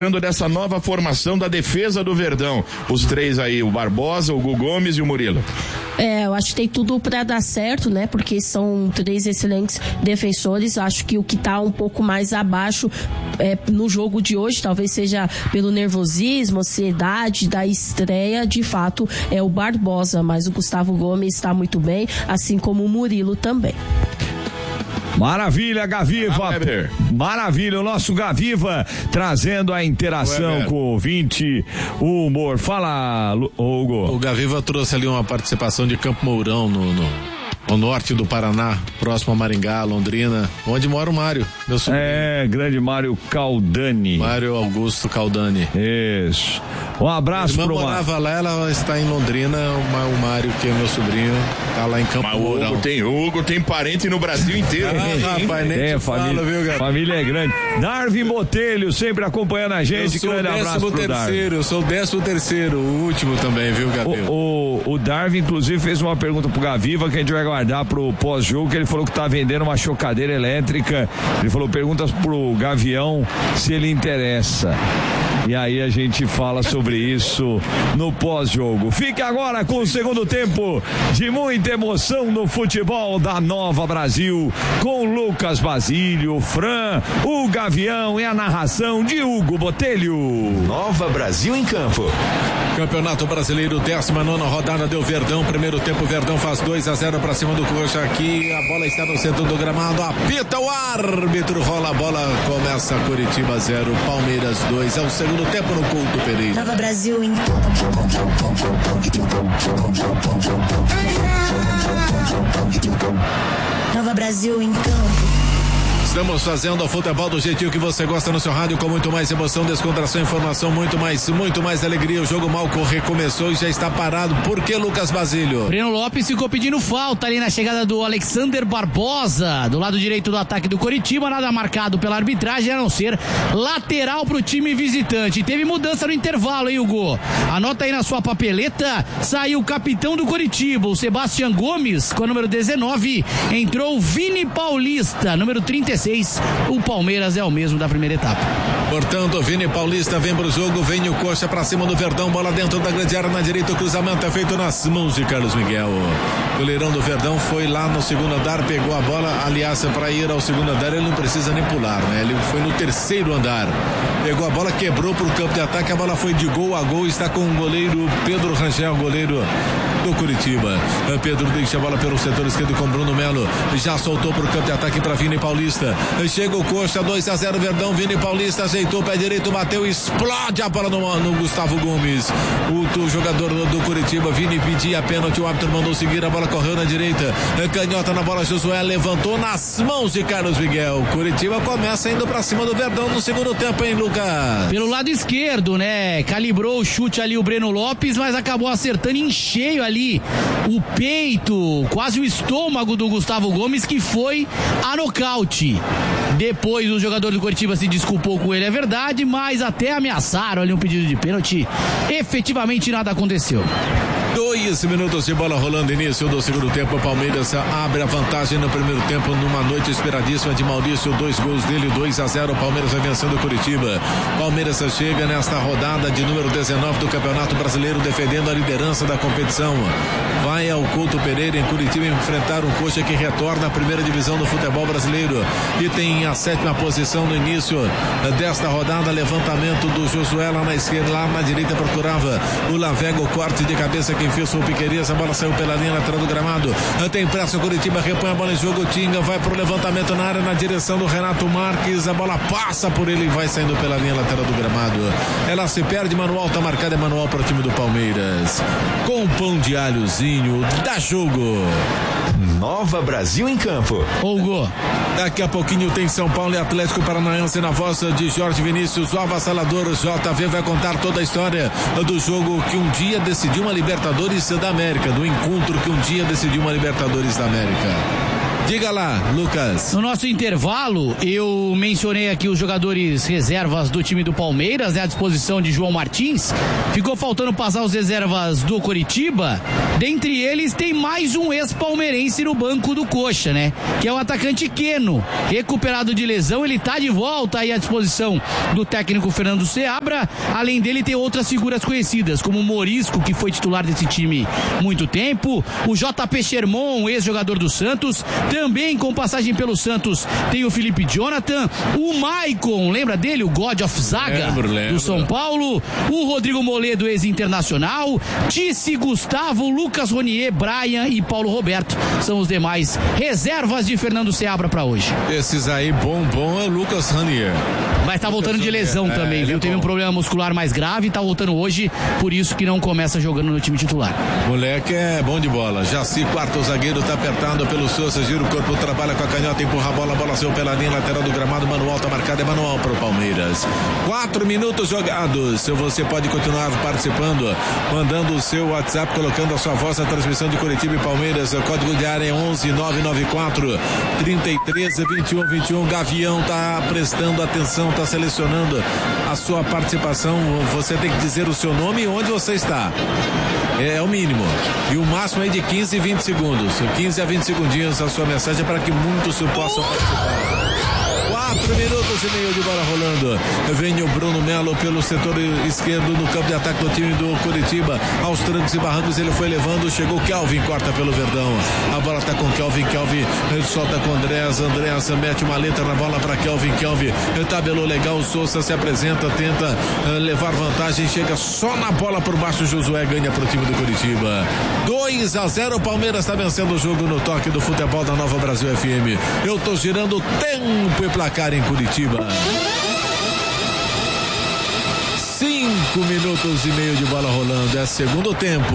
dessa nova formação da defesa do Verdão. Os três aí, o Barbosa, o Hugo Gomes e o Murilo. Eu acho que tem tudo para dar certo, né? Porque são três excelentes defensores. Acho que o que tá um pouco mais abaixo no jogo de hoje, talvez seja pelo nervosismo, ansiedade da estreia, de fato, é o Barbosa. Mas o Gustavo Gomes está muito bem, assim como o Murilo também. Maravilha, Gaviva. Maravilha, o nosso Gaviva trazendo a interação com o ouvinte, o humor. Fala, Hugo. O Gaviva trouxe ali uma participação de Campo Mourão no norte do Paraná, próximo a Maringá, Londrina, onde mora o Mário, meu sobrinho. Grande Mário Caldani. Mário Augusto Caldani. Isso. Um abraço pro Mário. Morava lá, ela está em Londrina, o Mário, que é meu sobrinho, tá lá em Campo Mourão. O Hugo tem parente no Brasil inteiro. Rapaz, nem família, viu, Gabriel? Família é grande. Darwin Botelho, sempre acompanhando a gente. Grande abraço pro Darwin. Eu sou o 13º, o último também, viu, Gabriel? O Darwin, inclusive, fez uma pergunta pro Gaviva, que a gente vai guardar pro pós-jogo, que ele falou que tá vendendo uma chocadeira elétrica. Ele falou, perguntas pro Gavião se ele interessa. E aí a gente fala sobre isso no pós-jogo. Fique agora com o segundo tempo de muita emoção no futebol da Nova Brasil, com Lucas Basílio, Fran, o Gavião e a narração de Hugo Botelho. Nova Brasil em campo. Campeonato Brasileiro, 19ª rodada, deu Verdão. Primeiro tempo, Verdão faz 2-0 para cima do Coxa. Aqui a bola está no centro do gramado, apita o árbitro, rola a bola, começa Curitiba 0, Palmeiras 2. É o segundo tempo no Couto Pereira. Nova Brasil em Nova Brasil em campo. Estamos fazendo o futebol do jeitinho que você gosta no seu rádio, com muito mais emoção, descontração, informação, muito mais alegria. O jogo mal recomeçou e já está parado. Por que, Lucas Basílio? Breno Lopes ficou pedindo falta ali na chegada do Alexander Barbosa, do lado direito do ataque do Coritiba, nada marcado pela arbitragem, a não ser lateral pro time visitante. E teve mudança no intervalo, hein, Hugo? Anota aí na sua papeleta, saiu o capitão do Coritiba, o Sebastião Gomes, com a número 19, entrou o Vini Paulista, número 36. O Palmeiras é o mesmo da primeira etapa. Portanto, o Vini Paulista vem pro jogo, vem o Coxa pra cima do Verdão, bola dentro da grande área na direita, o cruzamento é feito nas mãos de Carlos Miguel. O goleirão do Verdão foi lá no segundo andar, pegou a bola, aliás, para ir ao segundo andar ele não precisa nem pular, né? Ele foi no terceiro andar, pegou a bola, quebrou pro campo de ataque, a bola foi de gol a gol, está com o goleiro Pedro Rangel, goleiro do Curitiba. Pedro deixa a bola pelo setor esquerdo com Bruno Melo, já soltou pro campo de ataque para Vini Paulista. Chega o Coxa, 2-0 Verdão, Vini Paulista ajeitou o pé direito, bateu, explode a bola no Gustavo Gomes. O jogador do Curitiba, Vini pedia pênalti, o árbitro mandou seguir, a bola correu na direita, canhota na bola, Josué levantou nas mãos de Carlos Miguel. Curitiba começa indo pra cima do Verdão no segundo tempo, hein, Lucas? Pelo lado esquerdo, né? Calibrou o chute ali o Breno Lopes, mas acabou acertando em cheio ali o peito, quase o estômago do Gustavo Gomes, que foi a nocaute. Depois o jogador do Curitiba se desculpou com ele, é verdade, mas até ameaçaram ali um pedido de pênalti. Efetivamente nada aconteceu. 2 minutos de bola rolando, início do segundo tempo. O Palmeiras abre a vantagem no primeiro tempo, numa noite esperadíssima de Maurício, 2 gols dele, 2-0. O Palmeiras vai vencendo o Curitiba. Palmeiras chega nesta rodada de número 19 do Campeonato Brasileiro, defendendo a liderança da competição. Vai ao Couto Pereira, em Curitiba, enfrentar um Coxa que retorna à primeira divisão do futebol brasileiro e tem a 7ª posição no início desta rodada. Levantamento do Josué lá na esquerda, lá na direita procurava o Lavego, corte de cabeça, quem fez foi o Piquerias, a bola saiu pela linha lateral do gramado, tem pressa, o Curitiba repõe a bola em jogo, Tinga vai pro levantamento na área, na direção do Renato Marques, a bola passa por ele e vai saindo pela linha lateral do gramado, ela se perde, manual tá marcado, é manual para o time do Palmeiras, com pão de alhozinho, dá jogo. Nova Brasil em campo. Hugo. Daqui a pouquinho tem São Paulo e Atlético Paranaense na voz de Jorge Vinícius, o avassalador JV vai contar toda a história do jogo que um dia decidiu uma Libertadores da América, do encontro que um dia decidiu uma Libertadores da América. Diga lá, Lucas. No nosso intervalo, eu mencionei aqui os jogadores reservas do time do Palmeiras, né, à disposição de João Martins. Ficou faltando passar os reservas do Coritiba. Dentre eles tem mais um ex-palmeirense no banco do Coxa, né? Que é o atacante Queno. Recuperado de lesão, ele tá de volta aí à disposição do técnico Fernando Seabra. Além dele tem outras figuras conhecidas, como o Morisco, que foi titular desse time muito tempo. O JP Sherman, ex-jogador do Santos. Também com passagem pelo Santos tem o Felipe Jonathan, o Maicon, lembra dele? O God of Zaga do São Paulo, o Rodrigo Moledo, ex-internacional, Tice, Gustavo, Lucas Ronier, Brian e Paulo Roberto são os demais reservas de Fernando Seabra para hoje. Esses aí, bom é o Lucas Ronier. Mas tá voltando de lesão também, viu? Teve um problema muscular mais grave, tá voltando hoje, por isso que não começa jogando no time titular. Moleque é bom de bola. Jaci, quarto zagueiro, tá apertado pelo Souza, gira o corpo, trabalha com a canhota, empurra a bola saiu pela linha lateral do gramado, manual tá marcado, é manual pro Palmeiras. 4 minutos jogados. Você pode continuar participando, mandando o seu WhatsApp, colocando a sua voz na transmissão de Coritiba e Palmeiras. O código de área é 11994 33 21 21. Gavião tá prestando atenção, tá selecionando a sua participação. Você tem que dizer o seu nome e onde você está. É o mínimo. E o máximo é de 15 e 20 segundos. 15 a 20 segundinhos a sua mensagem para que muitos possam participar. 4 minutos e meio de bola rolando. Vem o Bruno Melo pelo setor esquerdo no campo de ataque do time do Coritiba. Aos trancos e barrancos ele foi levando. Chegou Kelvin, corta pelo Verdão. A bola tá com Kelvin. Ele solta com Andréas mete uma letra na bola para Kelvin. Tabelou legal. O Souza se apresenta, tenta levar vantagem. Chega só na bola por baixo. Josué ganha pro time do Coritiba. 2-0. O Palmeiras está vencendo o jogo no toque do futebol da Nova Brasil FM. Eu tô girando tempo e placar em Curitiba. 5 minutos e meio de bola rolando. É segundo tempo.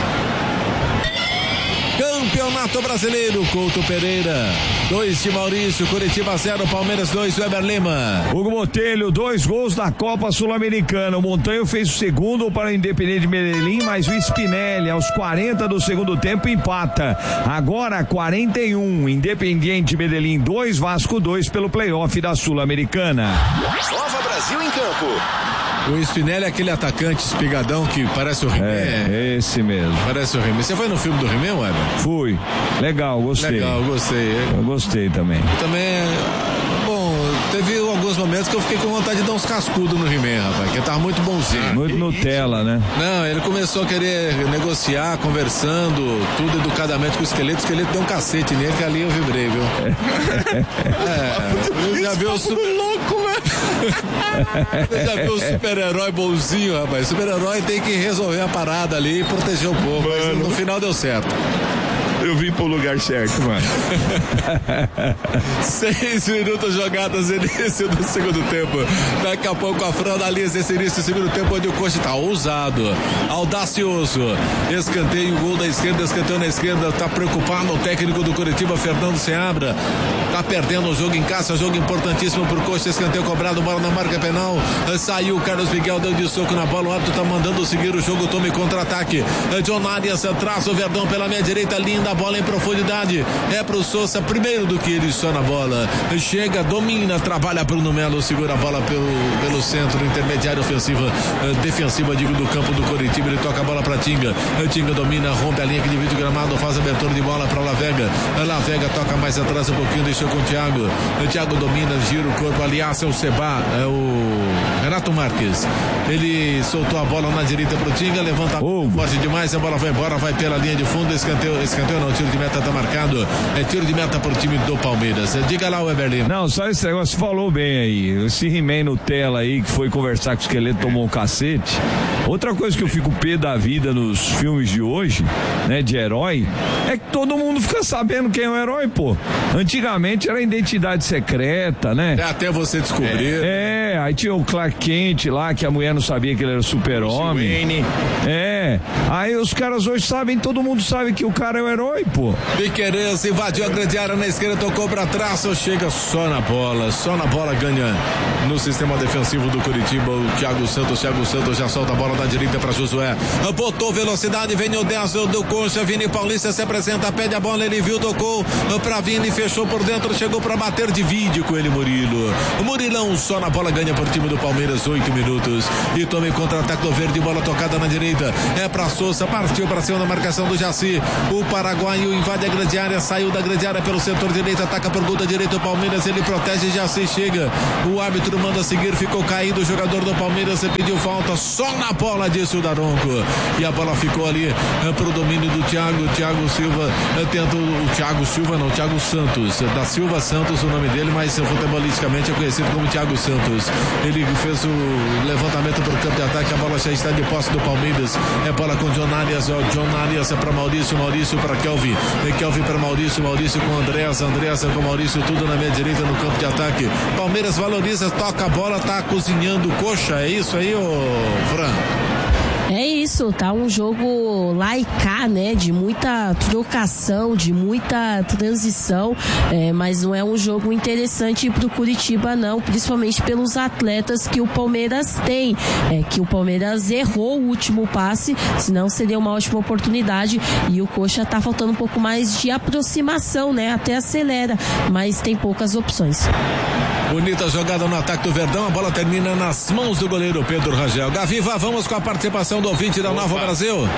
Campeonato Brasileiro, Couto Pereira 2 de Maurício, Curitiba 0, Palmeiras 2, Weber Lima. Hugo Botelho, 2 gols da Copa Sul-Americana. O Montanho fez o segundo para o Independiente de Medellín, mas o Spinelli aos 40 do segundo tempo empata. Agora 41, Independiente de Medellín 2, Vasco 2 pelo playoff da Sul-Americana. Nova Brasil em campo. O Spinelli é aquele atacante espigadão que parece o He-Man. É, esse mesmo. Parece o He-Man. Você foi no filme do He-Man, Weber? Fui. Legal, gostei. Legal, gostei. Eu gostei também. Também, bom, teve alguns momentos que eu fiquei com vontade de dar uns cascudos no He-Man, rapaz, porque ele tava muito bonzinho. Muito Nutella, né? Não, ele começou a querer negociar, conversando, tudo educadamente com o esqueleto deu um cacete nele, que ali eu vibrei, viu? Você já viu o super louco, velho? Você já viu o super-herói bonzinho, rapaz? O super-herói tem que resolver a parada ali e proteger o povo, mas no final deu certo. Eu vim pro lugar certo, mano. 6 minutos jogadas, início do segundo tempo. Daqui a pouco a Fran analisa esse início do segundo tempo, onde o Coxa tá ousado, audacioso. Escanteio, gol da esquerda, escanteio na esquerda. Tá preocupado o técnico do Coritiba, Fernando Seabra. Tá perdendo o jogo em casa, jogo importantíssimo pro Coxa. Escanteio cobrado, bola na marca penal. Saiu o Carlos Miguel, deu de soco na bola. O árbitro tá mandando seguir o jogo, tome contra-ataque. John Arias traz o Verdão pela meia direita, linda. A bola em profundidade é pro Souza, primeiro do que ele só na bola, chega, domina, trabalha Bruno Melo, segura a bola pelo centro, intermediário defensiva digo, do campo do Coritiba. Ele toca a bola pra Tinga domina, rompe a linha que divide o gramado, faz abertura de bola pra Lavega toca mais atrás um pouquinho, deixou com o Thiago domina, gira o corpo, aliás é o Seba, é o Renato Marques, ele soltou a bola na direita pro Tinga, levanta forte demais, a bola vai embora, vai pela linha de fundo, escanteio não, tiro de meta tá marcado, é tiro de meta pro time do Palmeiras. Diga lá, Weber Lima. Não, só esse negócio, falou bem aí, esse He-Man Nutella aí que foi conversar com o esqueleto, tomou um cacete. Outra coisa que eu fico pé da vida nos filmes de hoje, né, de herói, é que todo mundo fica sabendo quem é o herói, pô. Antigamente era identidade secreta, né? É até você descobrir. Aí tinha o Clark Kent lá, que a mulher não sabia que ele era super-homem. Aí os caras hoje sabem, todo mundo sabe que o cara é o herói, pô. Piqueires invadiu a grande área na esquerda, tocou pra trás, chega só na bola, ganha no sistema defensivo do Curitiba, o Thiago Santos já solta a bola da direita pra Josué, botou velocidade, vem o 10 do Coxa, Vini Paulista se apresenta, pede a bola, ele viu, tocou pra Vini, fechou por dentro, chegou pra bater de vídeo com ele, Murilo. O Murilão só na bola, ganha por time do Palmeiras, 8 minutos, e tome contra-ataque do Verde, bola tocada na direita, é pra Souza, partiu pra cima da marcação do Jaci, o paraguaio invade a grande área, saiu da grande área pelo setor direito, ataca por gol da direita o Palmeiras, ele protege, Jaci chega, o árbitro manda seguir, ficou caído o jogador do Palmeiras, pediu falta, só na bola, disse o Daronco, e a bola ficou ali pro domínio do Thiago Silva, tenta o Thiago Santos, da Silva Santos o nome dele, mas futebolisticamente é conhecido como Thiago Santos, ele fez o levantamento pro campo de ataque, a bola já está de posse do Palmeiras, é bola com John Arias é para Maurício para Kelvin para Maurício com Andréas com Maurício, tudo na minha direita no campo de ataque. Palmeiras valoriza, toca a bola, tá cozinhando Coxa, é isso aí, ô Fran? É isso, tá um jogo lá e cá, né, de muita trocação, de muita transição, mas não é um jogo interessante pro Curitiba não, principalmente pelos atletas que o Palmeiras tem, que o Palmeiras errou o último passe, senão seria uma ótima oportunidade, e o Coxa tá faltando um pouco mais de aproximação, né, até acelera, mas tem poucas opções. Bonita jogada no ataque do Verdão, a bola termina nas mãos do goleiro Pedro Rangel. Gaviva, vamos com a participação do ouvinte da Nova Brasil.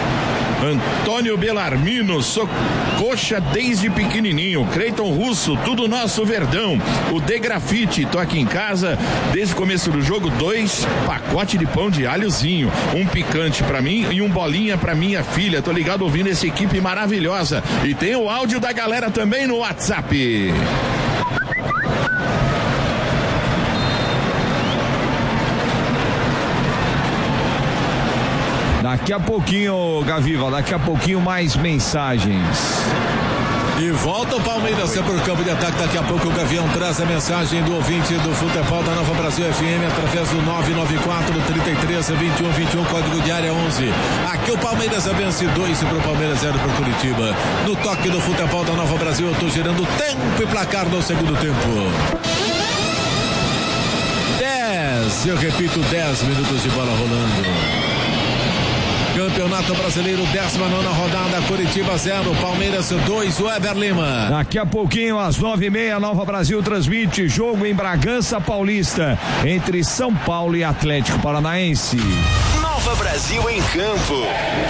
Antônio Belarmino, sou Coxa desde pequenininho. Cleiton Russo, tudo nosso Verdão. O De Grafite, tô aqui em casa desde o começo do jogo, 2 pacotes de pão de alhozinho, um picante pra mim e um bolinha pra minha filha. Tô ligado ouvindo essa equipe maravilhosa. E tem o áudio da galera também no WhatsApp. Daqui a pouquinho, Gaviva, mais mensagens. E volta o Palmeiras por campo de ataque. Daqui a pouco o Gavião traz a mensagem do ouvinte do futebol da Nova Brasil FM através do 994-33-2121, código de área 11. Aqui o Palmeiras vence 2 pro Palmeiras, 0 pro Curitiba. No toque do futebol da Nova Brasil, eu tô gerando tempo e placar no segundo tempo. 10, eu repito, 10 minutos de bola rolando. Campeonato Brasileiro, 19ª rodada, Curitiba 0, Palmeiras 2, Weber Lima. Daqui a pouquinho, às 9h30, Nova Brasil transmite jogo em Bragança Paulista, entre São Paulo e Atlético Paranaense. Nova Brasil em campo.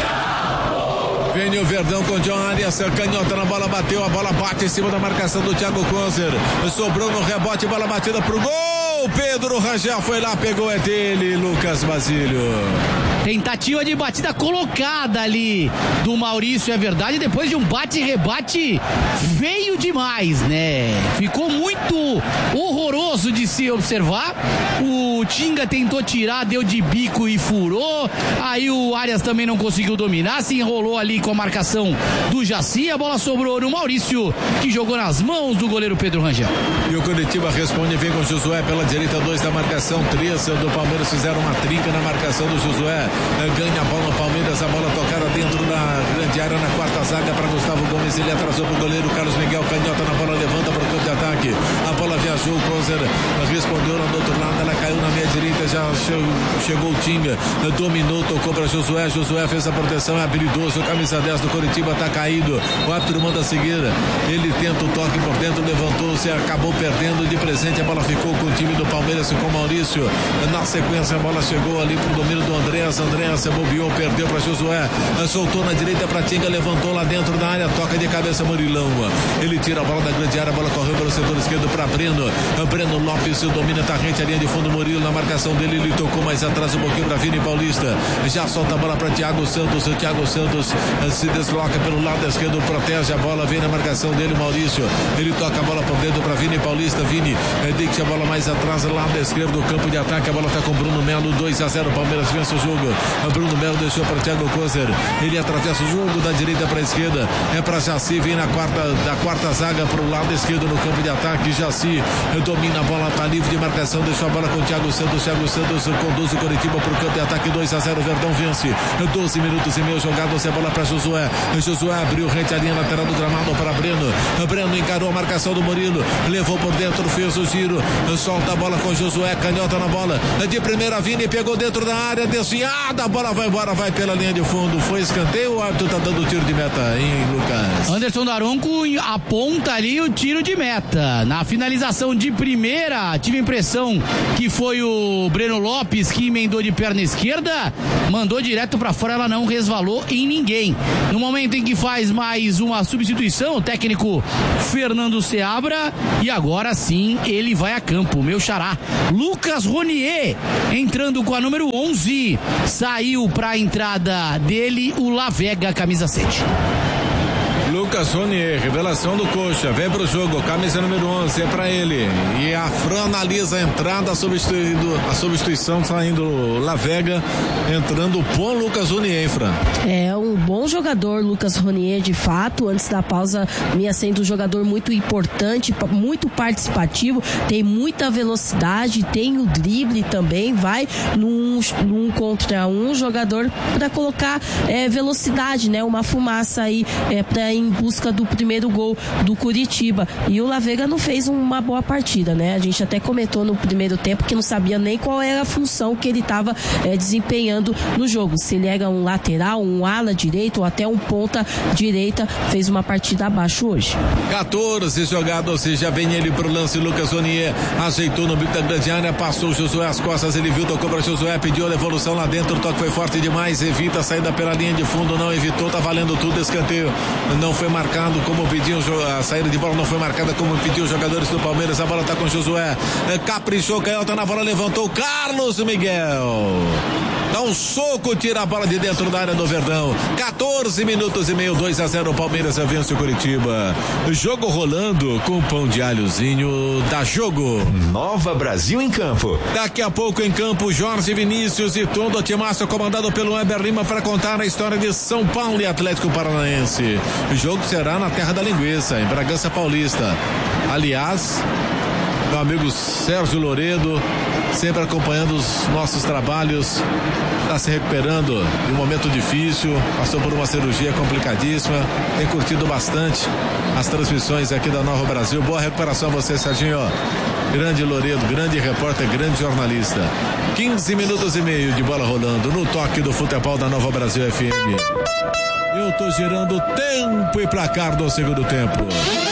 Vem o Verdão com John Arias, canhota na bola, bateu, a bola bate em cima da marcação do Thiago Kozer, sobrou no rebote, bola batida pro gol, Pedro Rangel foi lá, pegou, é dele, Lucas Basílio. Tentativa de batida colocada ali do Maurício, é verdade, depois de um bate-rebate feio demais, né? Ficou muito horroroso de se observar. O Tinga tentou tirar, deu de bico e furou. Aí o Arias também não conseguiu dominar, se enrolou ali com a marcação do Jaci. A bola sobrou no Maurício, que jogou nas mãos do goleiro Pedro Rangel. E o Curitiba responde, vem com Josué pela direita, 2 da marcação, 3 do Palmeiras, fizeram uma trinca na marcação do Josué. Ganha a bola no Palmeiras, a bola tocada dentro da grande área na quarta zaga para Gustavo Gomes, ele atrasou pro goleiro Carlos Miguel, canhota na bola, levanta para o campo de ataque, a bola viajou, o Kozer respondeu lá do outro lado, ela caiu na meia direita, já chegou o Tinga, dominou, tocou para Josué fez a proteção, é habilidoso, o camisa 10 do Curitiba tá caído, o árbitro manda seguir, ele tenta o toque por dentro, levantou-se, acabou perdendo de presente, a bola ficou com o time do Palmeiras, com o Maurício, na sequência a bola chegou ali pro domínio do Andréas bobeou, perdeu para Josué, soltou na direita para Tinga, levantou lá dentro da área, toca de cabeça Murilão, ele tira a bola da grande área, a bola correu pelo setor esquerdo para Breno Lopes, domina, tá rente a linha de fundo, Murilo na marcação dele, ele tocou mais atrás um pouquinho para Vini Paulista, já solta a bola para Thiago Santos, o Thiago Santos se desloca pelo lado esquerdo, protege a bola, vem na marcação dele Maurício, ele toca a bola por dentro para Vini Paulista, Vini deixa a bola mais atrás, lado esquerdo do campo de ataque, a bola tá com Bruno Melo, 2-0, Palmeiras vence o jogo. Bruno Melo deixou para Thiago Kozer, ele atravessa o jogo da direita para a esquerda, é para Jaci, vem da quarta zaga para o lado esquerdo no campo de ataque. ataque. Jaci domina a bola, tá livre de marcação, deixou a bola com o Thiago Santos conduz o Coritiba pro campo de ataque. 2-0, Verdão vence. 12 minutos e meio jogados, a bola para Josué abriu rente à linha lateral do gramado para Breno encarou a marcação do Murilo, levou por dentro, fez o giro, solta a bola com Josué, canhota na bola, de primeira Vini, pegou dentro da área, desviada, a bola vai embora, vai pela linha de fundo, foi escanteio, o árbitro tá dando tiro de meta, hein, Lucas? Anderson Daronco aponta ali o tiro de meta. Na finalização de primeira, tive a impressão que foi o Breno Lopes que emendou de perna esquerda, mandou direto pra fora, ela não resvalou em ninguém. No momento em que faz mais uma substituição, o técnico Fernando Seabra, e agora sim ele vai a campo, meu xará Lucas Ronier, entrando com a número 11, saiu pra entrada dele o Lavega, camisa 7. Lucas Ronier, revelação do Coxa, vem pro jogo, camisa número 11, é pra ele. E a Fran analisa a entrada, a substituição, saindo Lavega, entrando o bom Lucas Ronier, Fran. É um bom jogador, Lucas Ronier, de fato. Antes da pausa, vinha sendo um jogador muito importante, muito participativo, tem muita velocidade, tem o drible também, vai num contra um jogador para colocar velocidade, né? Uma fumaça aí para em busca do primeiro gol do Curitiba. E o Lavega não fez uma boa partida, né? A gente até comentou no primeiro tempo que não sabia nem qual era a função que ele estava desempenhando no jogo. Se ele era um lateral, um ala direito ou até um ponta direita, fez uma partida abaixo hoje. 14 jogados, já vem ele pro lance, Lucas Ronier ajeitou no bico da grande área, passou o Josué às costas, ele viu, tocou para Josué, pediu a devolução lá dentro, o toque foi forte demais, evita a saída pela linha de fundo, não evitou, tá valendo tudo, escanteio, não foi marcado como pediu, a saída de bola não foi marcada como pediu os jogadores do Palmeiras, a bola tá com Josué, caprichou, canhota na bola, levantou Carlos Miguel, dá um soco, tira a bola de dentro da área do Verdão. 14 minutos e meio, 2-0, o Palmeiras vence o Curitiba. Jogo rolando com pão de alhozinho da Jogo. Nova Brasil em campo. Daqui a pouco em campo, Jorge Vinícius e todo o timaço comandado pelo Weber Lima para contar a história de São Paulo e Atlético Paranaense. O jogo será na Terra da Linguiça, em Bragança Paulista. Aliás, meu amigo Sérgio Loredo, sempre acompanhando os nossos trabalhos, está se recuperando de um momento difícil, passou por uma cirurgia complicadíssima, tem curtido bastante as transmissões aqui da Nova Brasil. Boa recuperação a você, Serginho. Grande Loredo, grande repórter, grande jornalista. 15 minutos e meio de bola rolando no toque do futebol da Nova Brasil FM. Eu tô girando tempo e placar do segundo tempo.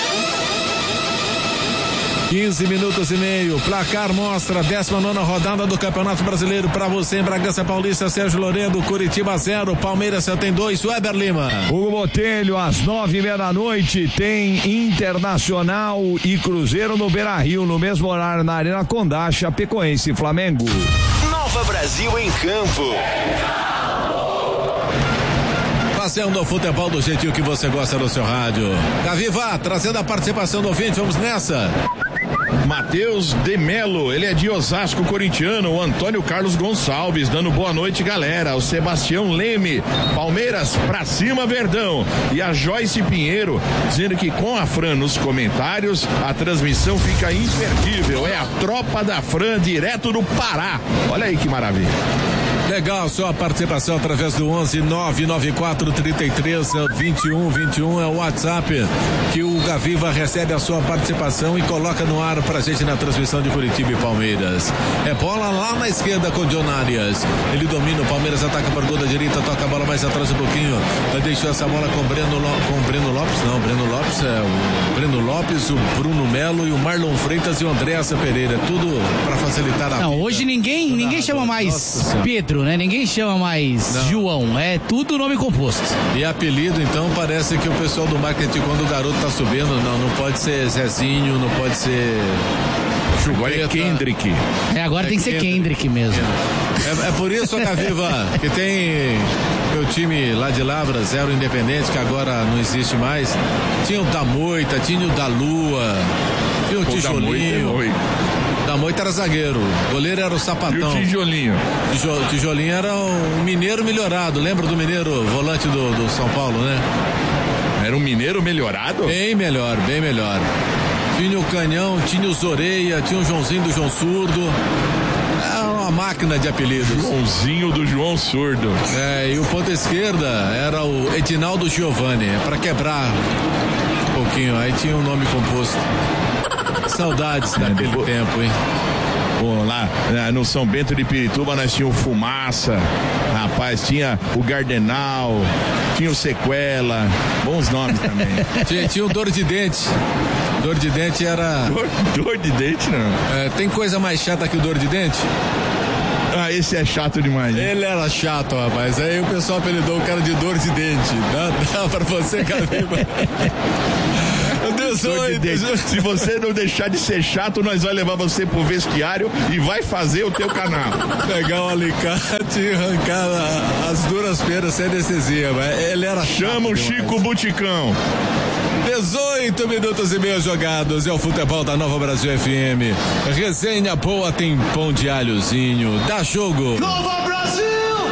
15 minutos e meio, placar mostra 19ª rodada do Campeonato Brasileiro para você em Bragança Paulista, Sérgio Loredo, Curitiba 0, Palmeiras tem 2, Weber Lima. Hugo Botelho, às 9:30 da noite, tem Internacional e Cruzeiro no Beira-Rio, no mesmo horário na Arena Condá, Chapecoense e Flamengo. Nova Brasil em campo. Passeando o futebol do jeitinho que você gosta no seu rádio. Gaviva, trazendo a participação do ouvinte, vamos nessa. Matheus de Melo, ele é de Osasco, corintiano. O Antônio Carlos Gonçalves dando boa noite, galera. O Sebastião Leme, Palmeiras pra cima, Verdão. E a Joyce Pinheiro dizendo que com a Fran nos comentários a transmissão fica imperdível. É a tropa da Fran direto do Pará. Olha aí que maravilha. Legal, sua participação através do 11-994-33-2121 é o WhatsApp que o Gaviva recebe a sua participação e coloca no ar pra gente na transmissão de Curitiba e Palmeiras. É bola lá na esquerda com John Arias. Ele domina, o Palmeiras ataca por gol da direita, toca a bola mais atrás um pouquinho. Deixou essa bola com Breno Lopes, não, Breno Lopes é o Breno Lopes, o Bruno Melo e o Marlon Freitas e o Andréasa Pereira. Tudo pra facilitar a vida. Não, hoje ninguém chama mais Pedro, né? Ninguém chama mais João, é tudo nome composto. E apelido, então, parece que o pessoal do marketing, quando o garoto tá subindo, não pode ser Zezinho, não pode ser... Agora é Kendrick. Agora tem que ser Kendrick mesmo. É por isso, Gaviva, que tem meu time lá de Lavras, era o Independente, que agora não existe mais. Tinha o da Moita, tinha o da Lua, tinha o Tijolinho. Da Moita era zagueiro, o goleiro era o Sapatão. E o Tijolinho? Tijolinho era um mineiro melhorado, lembra do mineiro volante do São Paulo, né? Era um mineiro melhorado? Bem melhor. Tinha o Canhão, tinha o Zoreia, tinha o Joãozinho do João Surdo. Era uma máquina de apelidos. Joãozinho do João Surdo. E o ponta esquerda era o Edinaldo Giovanni, para quebrar um pouquinho, aí tinha um nome composto. Saudades daquele tempo, hein? Pô, lá no São Bento de Pirituba nós tínhamos o Fumaça, rapaz, tinha o Gardenal, tinha o Sequela, bons nomes também. Tinha o Dor de Dente. Dor de Dente era... Dor de Dente não. Tem coisa mais chata que o Dor de Dente? Ah, esse é chato demais. Hein? Ele era chato, rapaz. Aí o pessoal apelidou o cara de Dor de Dente. Dá pra você, Gaviva. 18. Se você não deixar de ser chato, nós vamos levar você pro vestiário e vai fazer o teu canal. Pegar um alicate e arrancar as duras penas sem anestesia. Ele era chato. Chama o Chico Buticão. 18 minutos e meio jogados. É o futebol da Nova Brasil FM. Resenha boa, tem pão de alhozinho. Dá jogo. Nova Brasil!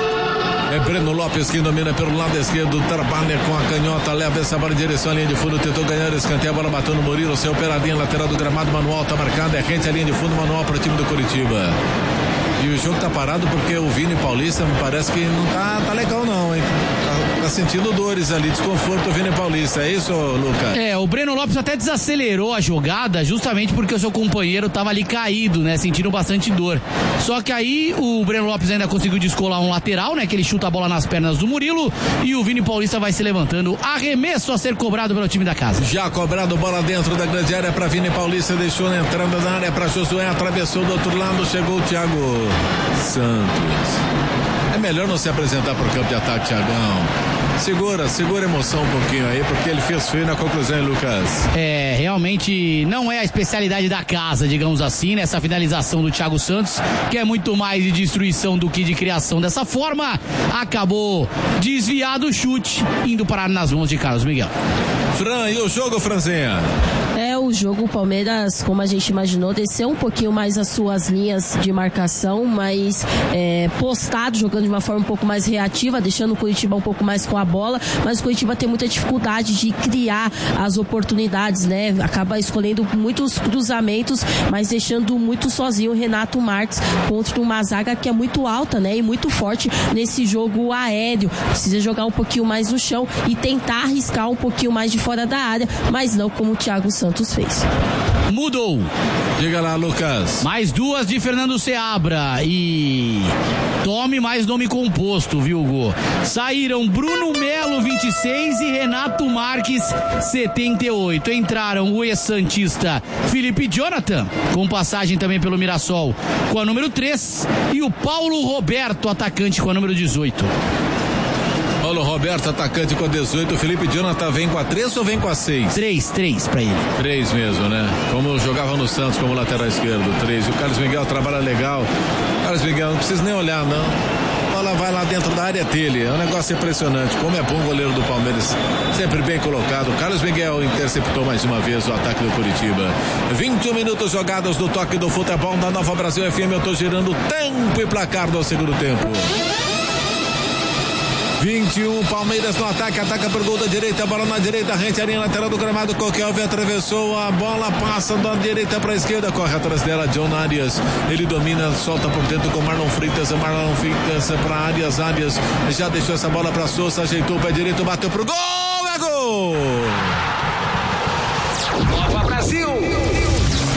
É Breno Lopes que domina pelo lado esquerdo, trabalha com a canhota, leva essa bola em direção à linha de fundo, tentou ganhar o escanteio, a bola bateu no Murilo, seu peladinha lateral do gramado, Manual tá marcado, é rente à linha de fundo, Manual para o time do Curitiba. E o jogo tá parado porque o Vini Paulista me parece que não tá legal não, hein? Tá sentindo dores ali, desconforto o Vini Paulista, é isso, Lucas? O Breno Lopes até desacelerou a jogada justamente porque o seu companheiro tava ali caído, né? Sentindo bastante dor. Só que aí o Breno Lopes ainda conseguiu descolar um lateral, né? Que ele chuta a bola nas pernas do Murilo e o Vini Paulista vai se levantando. Arremesso a ser cobrado pelo time da casa. Já cobrado, bola dentro da grande área para Vini Paulista, deixou na entrada da área para Josué, atravessou do outro lado, chegou o Thiago Santos. É melhor não se apresentar para o campo de ataque, Thiagão. Segura a emoção um pouquinho aí, porque ele fez feio na conclusão, hein, Lucas? Realmente não é a especialidade da casa, digamos assim, nessa finalização do Thiago Santos, que é muito mais de destruição do que de criação. Dessa forma, acabou desviado o chute, indo parar nas mãos de Carlos Miguel. Fran, e o jogo, Franzinha? O jogo, o Palmeiras, como a gente imaginou, desceu um pouquinho mais as suas linhas de marcação, mas postado, jogando de uma forma um pouco mais reativa, deixando o Curitiba um pouco mais com a bola, mas o Curitiba tem muita dificuldade de criar as oportunidades, né? Acaba escolhendo muitos cruzamentos, mas deixando muito sozinho o Renato Marques contra uma zaga que é muito alta, né? E muito forte nesse jogo aéreo. Precisa jogar um pouquinho mais no chão e tentar arriscar um pouquinho mais de fora da área, mas não como o Thiago Santos fez. Mudou. Diga lá, Lucas. Mais duas de Fernando Seabra e tome mais nome composto, viu, Hugo? Saíram Bruno Melo, 26 e Renato Marques, 78. Entraram o ex-santista Felipe Jonathan, com passagem também pelo Mirassol, com a número 3, e o Paulo Roberto, atacante, com a número 18. Paulo Roberto, atacante com a 18. O Felipe Jonathan vem com a 3 ou vem com a 6? 3 pra ele. 3 mesmo, né? Como jogava no Santos como lateral esquerdo, 3. E o Carlos Miguel trabalha legal. Carlos Miguel, não precisa nem olhar, não. A bola vai lá dentro da área dele. É um negócio impressionante. Como é bom o goleiro do Palmeiras. Sempre bem colocado. Carlos Miguel interceptou mais uma vez o ataque do Curitiba. 21 minutos jogados do toque do futebol da Nova Brasil FM. Eu tô girando tempo e placar do segundo tempo. 21, Palmeiras no ataque, ataca por gol da direita, bola na direita, rente a linha lateral do gramado, Coquelve atravessou a bola, passa da direita para a esquerda, corre atrás dela, John Arias, ele domina, solta por dentro com Marlon Freitas para Arias já deixou essa bola para Souza, ajeitou o pé direito, bateu pro gol, é gol!